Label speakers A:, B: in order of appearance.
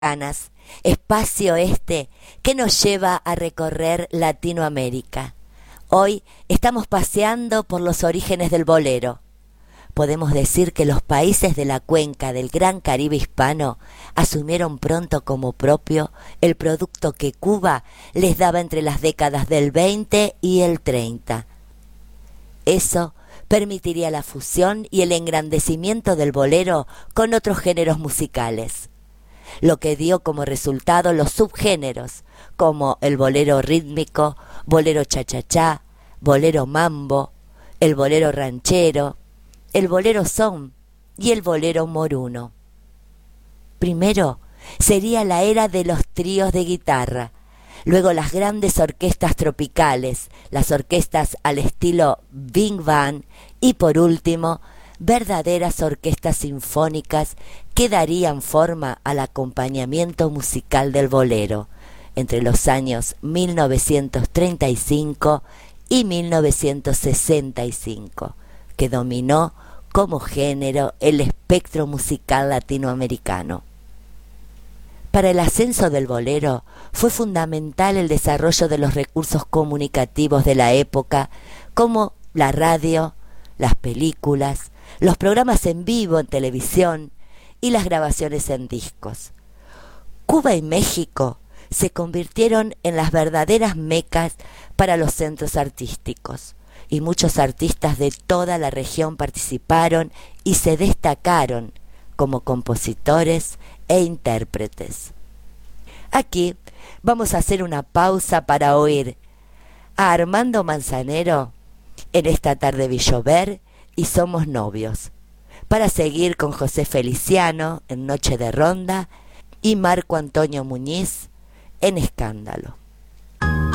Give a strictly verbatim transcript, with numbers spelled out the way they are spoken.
A: Ganas, espacio este que nos lleva a recorrer Latinoamérica. Hoy estamos paseando por los orígenes del bolero. Podemos decir que los países de la cuenca del Gran Caribe hispano asumieron pronto como propio el producto que Cuba les daba entre las décadas del veinte y el treinta. Eso permitiría la fusión y el engrandecimiento del bolero con otros géneros musicales, lo que dio como resultado los subgéneros como el bolero rítmico, bolero cha-cha-cha, bolero mambo, el bolero ranchero, el bolero son y el bolero moruno. Primero sería la era de los tríos de guitarra, luego las grandes orquestas tropicales, las orquestas al estilo Big Band y por último verdaderas orquestas sinfónicas que darían forma al acompañamiento musical del bolero entre los años mil novecientos treinta y cinco y mil novecientos sesenta y cinco, que dominó como género el espectro musical latinoamericano. Para el ascenso del bolero fue fundamental el desarrollo de los recursos comunicativos de la época, como la radio, las películas, los programas en vivo en televisión y las grabaciones en discos. Cuba y México se convirtieron en las verdaderas mecas para los centros artísticos, y muchos artistas de toda la región participaron y se destacaron como compositores e intérpretes. Aquí vamos a hacer una pausa para oír a Armando Manzanero en esta tarde vi llover y somos novios, para seguir con José Feliciano en Noche de Ronda y Marco Antonio Muñiz en Escándalo.